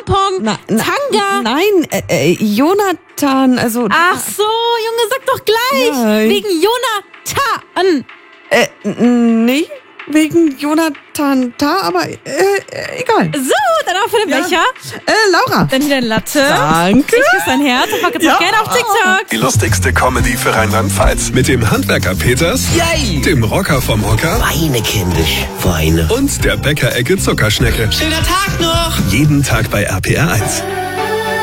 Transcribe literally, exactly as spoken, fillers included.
Tampon, Na, na, Tanga. Nein, äh, äh, Jonathan, also... Ach so, Junge, sag doch gleich. Nein. Wegen Jonathan. Äh, n- nee, wegen Jonathan Ta, aber äh, äh, egal. So, dann auch für den Ja. Becher. Äh, Laura. Dann hier deine Latte. Danke. Ich küsse dein Herz und folge jetzt Ja. auch gerne auf TikTok. Die lustigste Comedy für Rheinland-Pfalz. Mit dem Handwerker Peters, Yay! dem Rocker vom Hocker Weine kindisch, Weine. und der Bäckerecke Zuckerschnecke. Schöner Tag noch! Jeden Tag bei R P R eins.